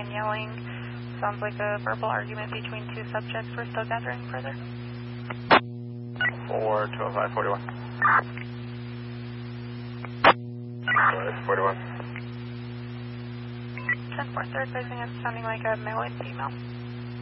and yelling. Sounds like a verbal argument between two subjects. We're still gathering further. 420541. 41. 10-4, they're advising it's sounding like a male and female.